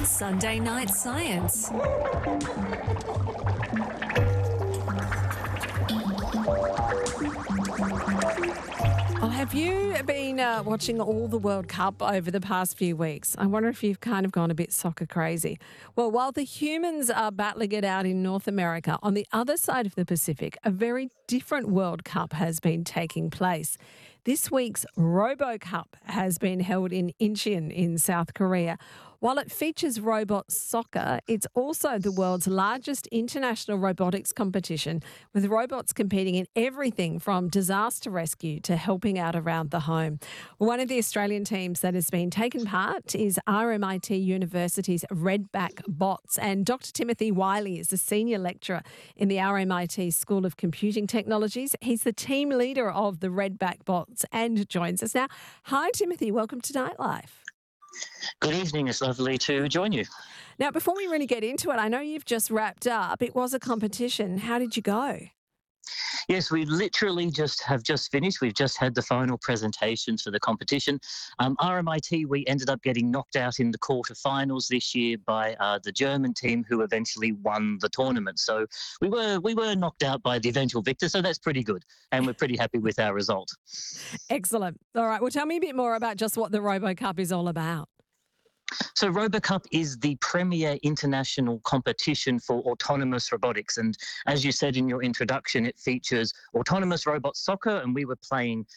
Sunday Night Science. Oh, have you been watching all the World Cup over the past few weeks? I wonder if you've kind of gone a bit soccer crazy. Well, while the humans are battling it out in North America, on the other side of the Pacific, a very different World Cup has been taking place. This week's Robo Cup has been held in Incheon in South Korea. While it features robot soccer, it's also the world's largest international robotics competition, with robots competing in everything from disaster rescue to helping out around the home. One of the Australian teams that has been taken part is RMIT University's Redback Bots, and Dr. Timothy Wiley is a senior lecturer in the RMIT School of Computing Technologies. He's the team leader of the Redback Bots and joins us now. Hi, Timothy. Welcome to Nightlife. Good evening. It's lovely to join you. Now, before we really get into it, I know you've just wrapped up. It was a competition. How did you go? Yes, we literally have just finished. We've just had the final presentations for the competition. RMIT, we ended up getting knocked out in the quarterfinals this year by the German team, who eventually won the tournament. So we were knocked out by the eventual victor. So that's pretty good, and we're pretty happy with our result. Excellent. All right. Well, tell me a bit more about just what the Robo Cup is all about. So RoboCup is the premier international competition for autonomous robotics. And as you said in your introduction, it features autonomous robot soccer, and we were playing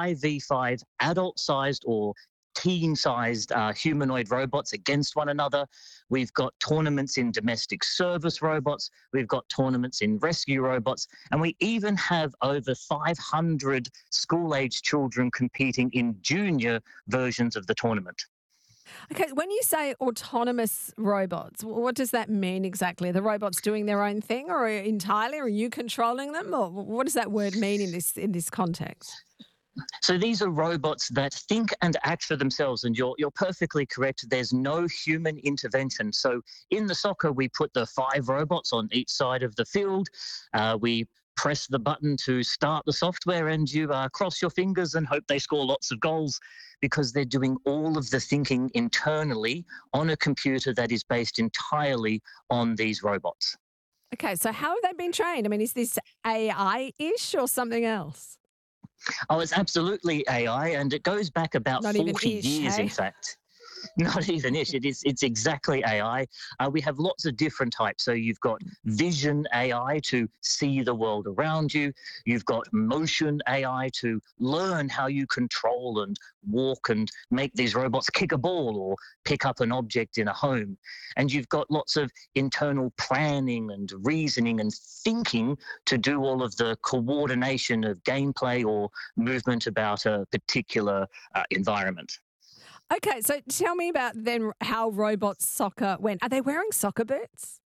5v5 adult-sized or teen-sized humanoid robots against one another. We've got tournaments in domestic service robots. We've got tournaments in rescue robots. And we even have over 500 school-age children competing in junior versions of the tournament. Okay, when you say autonomous robots, what does that mean exactly? Are the robots doing their own thing, or entirely? Are you controlling them, or what does that word mean in this context? So these are robots that think and act for themselves, and you're perfectly correct. There's no human intervention. So in the soccer, we put the 5 robots on each side of the field. We press the button to start the software, and you cross your fingers and hope they score lots of goals, because they're doing all of the thinking internally on a computer that is based entirely on these robots. Okay, so how have they been trained? I mean, is this AI-ish or something else? Oh, it's absolutely AI, and it goes back about Not even 40 ish, years, hey? in fact. Not even ish. It's exactly AI. We have lots of different types. So you've got vision AI to see the world around you. You've got motion AI to learn how you control and walk and make these robots kick a ball or pick up an object in a home. And you've got lots of internal planning and reasoning and thinking to do all of the coordination of gameplay or movement about a particular environment. Okay, so tell me about then how robot soccer went. Are they wearing soccer boots?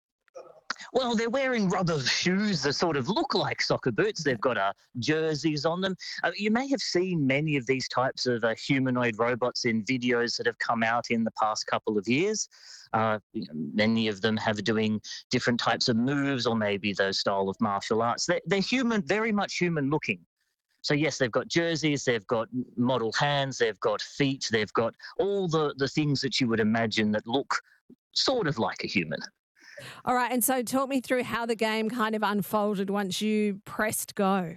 Well, they're wearing rubber shoes that sort of look like soccer boots. They've got jerseys on them. You may have seen many of these types of humanoid robots in videos that have come out in the past couple of years. Many of them have doing different types of moves, or maybe those style of martial arts. They're human, very much human looking. So yes, they've got jerseys, they've got model hands, they've got feet, they've got all the things that you would imagine that look sort of like a human. All right, and so talk me through how the game kind of unfolded once you pressed go.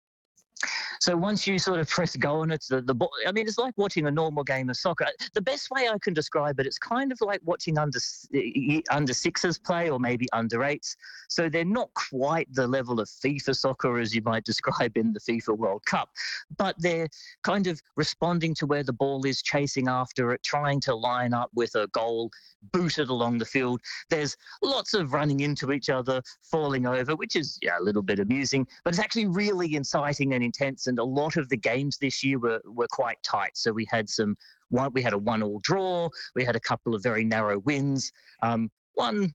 So once you sort of press go on it, the ball, I mean, it's like watching a normal game of soccer. The best way I can describe it, it's kind of like watching under sixes play, or maybe under eights. So they're not quite the level of FIFA soccer as you might describe in the FIFA World Cup, but they're kind of responding to where the ball is, chasing after it, trying to line up with a goal, boot it along the field. There's lots of running into each other, falling over, which is a little bit amusing, but it's actually really inciting and intense. And a lot of the games this year were quite tight. So we had we had a 1-1 draw. We had a couple of very narrow wins. One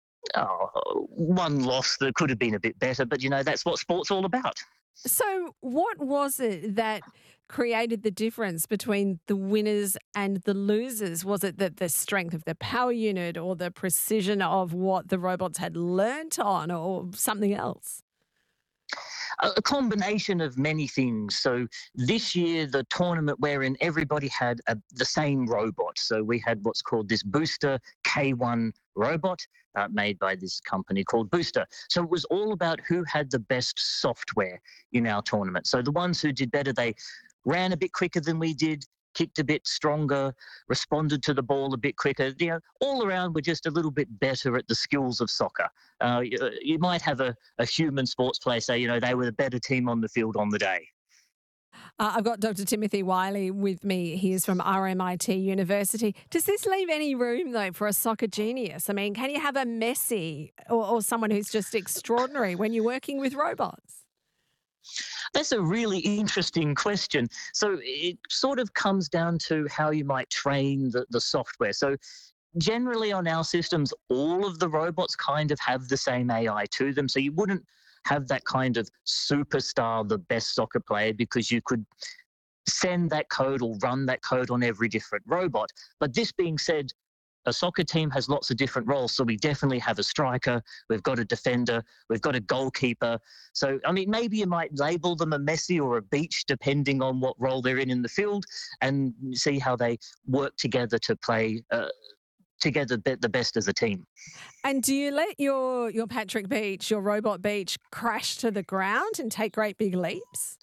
loss that could have been a bit better, but that's what sport's all about. So what was it that created the difference between the winners and the losers? Was it that the strength of the power unit, or the precision of what the robots had learnt on, or something else? A combination of many things. So this year, the tournament wherein everybody had the same robot. So we had what's called this Booster K1 robot made by this company called Booster. So it was all about who had the best software in our tournament. So the ones who did better, they ran a bit quicker than we did, kicked a bit stronger, responded to the ball a bit quicker. All around we're just a little bit better at the skills of soccer. You might have a human sports player say, they were the better team on the field on the day. I've got Dr. Timothy Wiley with me. He is from RMIT University. Does this leave any room, though, for a soccer genius? I mean, can you have a Messi or someone who's just extraordinary when you're working with robots? That's a really interesting question. So it sort of comes down to how you might train the software. So generally on our systems, all of the robots kind of have the same AI to them. So you wouldn't have that kind of superstar, the best soccer player, because you could send that code or run that code on every different robot. But this being said, a soccer team has lots of different roles. So we definitely have a striker, we've got a defender, we've got a goalkeeper. So, I mean, maybe you might label them a Messi or a Beach, depending on what role they're in the field, and see how they work together to play together the best as a team. And do you let your Patrick Beach, your robot Beach, crash to the ground and take great big leaps?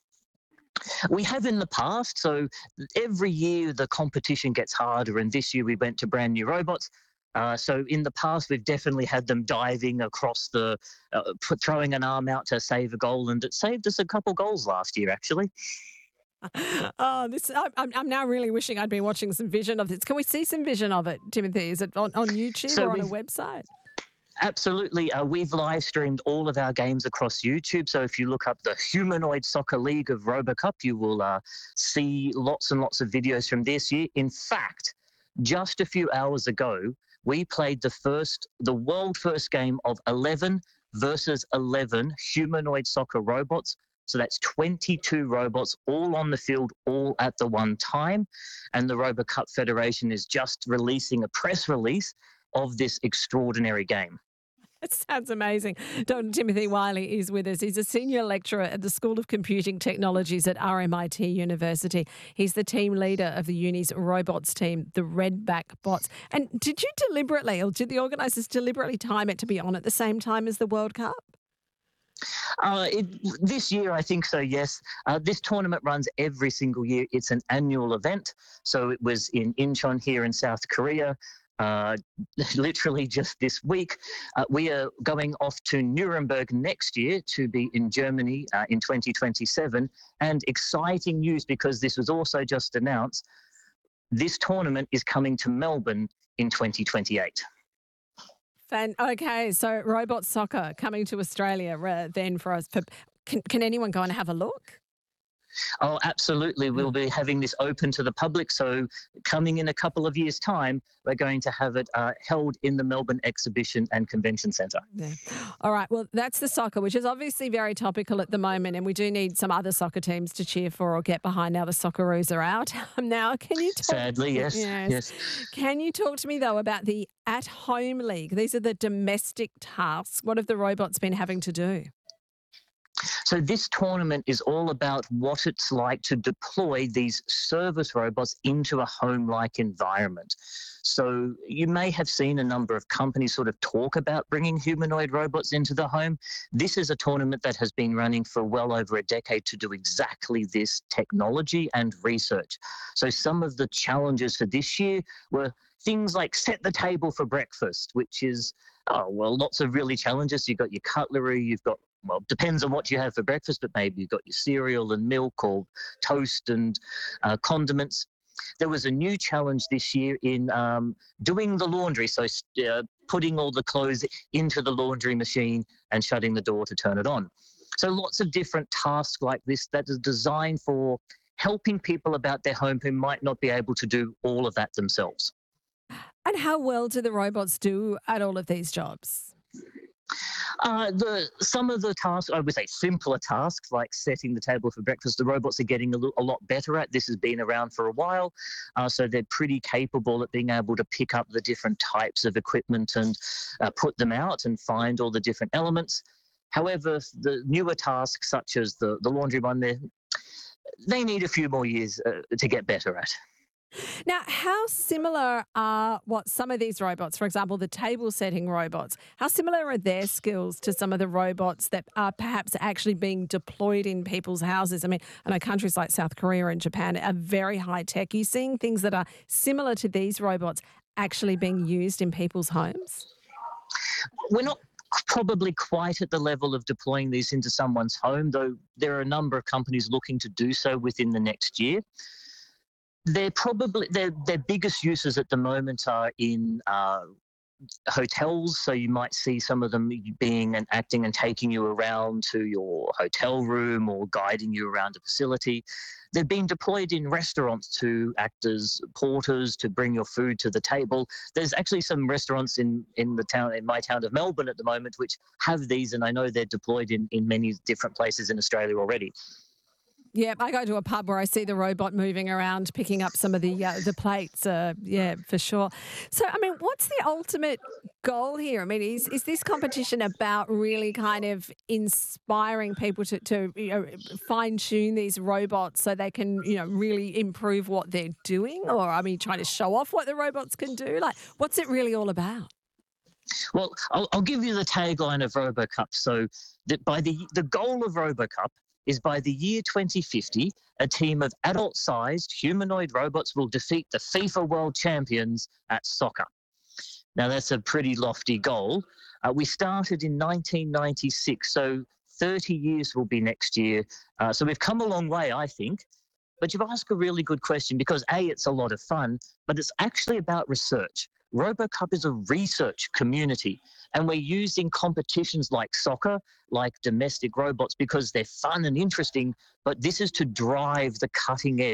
We have in the past. So every year the competition gets harder, and this year we went to brand new robots. So in the past, we've definitely had them diving across throwing an arm out to save a goal, and it saved us a couple goals last year, actually. Oh, I'm now really wishing I'd been watching some vision of this. Can we see some vision of it, Timothy? Is it on YouTube or on a website? Absolutely. We've live streamed all of our games across YouTube. So if you look up the Humanoid Soccer League of RoboCup, you will see lots and lots of videos from this year. In fact, just a few hours ago, we played the world first game of 11 versus 11 humanoid soccer robots. So that's 22 robots all on the field, all at the one time. And the RoboCup Federation is just releasing a press release of this extraordinary game. It sounds amazing. Dr. Timothy Wiley is with us. He's a senior lecturer at the School of Computing Technologies at RMIT University. He's the team leader of the uni's robots team, the Redback Bots. And did you deliberately, or did the organisers deliberately time it to be on at the same time as the World Cup? This year, I think so, yes. This tournament runs every single year. It's an annual event. So it was in Incheon here in South Korea. Literally just this week. We are going off to Nuremberg next year to be in Germany in 2027. And exciting news, because this was also just announced, this tournament is coming to Melbourne in 2028. Okay, so robot soccer coming to Australia then for us. Can anyone go and have a look? Oh, absolutely. We'll be having this open to the public. So coming in a couple of years' time, we're going to have it held in the Melbourne Exhibition and Convention Centre. Yeah. All right. Well, that's the soccer, which is obviously very topical at the moment. And we do need some other soccer teams to cheer for or get behind now the Socceroos are out. Now, can you talk? Sadly, yes. Yes. Can you talk to me, though, about the at-home league? These are the domestic tasks. What have the robots been having to do? So this tournament is all about what it's like to deploy these service robots into a home-like environment. So you may have seen a number of companies sort of talk about bringing humanoid robots into the home. This is a tournament that has been running for well over a decade to do exactly this technology and research. So some of the challenges for this year were things like set the table for breakfast, which is, lots of really challenges. You've got your cutlery, you've got, depends on what you have for breakfast, but maybe you've got your cereal and milk or toast and condiments. There was a new challenge this year in doing the laundry, so putting all the clothes into the laundry machine and shutting the door to turn it on. So lots of different tasks like this that are designed for helping people about their home who might not be able to do all of that themselves. And how well do the robots do at all of these jobs? Some of the tasks, I would say simpler tasks, like setting the table for breakfast, the robots are getting a lot better at. This has been around for a while, so they're pretty capable at being able to pick up the different types of equipment and put them out and find all the different elements. However, the newer tasks, such as the laundry one, they need a few more years to get better at. Now, how similar are what some of these robots, for example, the table setting robots, how similar are their skills to some of the robots that are perhaps actually being deployed in people's houses? I mean, I know countries like South Korea and Japan are very high tech. Are you seeing things that are similar to these robots actually being used in people's homes? We're not probably quite at the level of deploying these into someone's home, though there are a number of companies looking to do so within the next year. They're probably their biggest uses at the moment are in hotels. So you might see some of them being and acting and taking you around to your hotel room or guiding you around a facility. They're being deployed in restaurants to act as porters to bring your food to the table. There's actually some restaurants in my town of Melbourne at the moment which have these, and I know they're deployed in many different places in Australia already. Yeah, I go to a pub where I see the robot moving around, picking up some of the plates. Yeah, for sure. So, I mean, what's the ultimate goal here? I mean, is this competition about really kind of inspiring people to fine tune these robots so they can really improve what they're doing, or I mean, trying to show off what the robots can do? Like, what's it really all about? Well, I'll give you the tagline of RoboCup. So that by the goal of RoboCup is by the year 2050, a team of adult-sized humanoid robots will defeat the FIFA World Champions at soccer. Now, that's a pretty lofty goal. We started in 1996, so 30 years will be next year. So we've come a long way, I think. But you've asked a really good question because, A, it's a lot of fun, but it's actually about research. RoboCup is a research community, and we're using competitions like soccer, like domestic robots, because they're fun and interesting, but this is to drive the cutting edge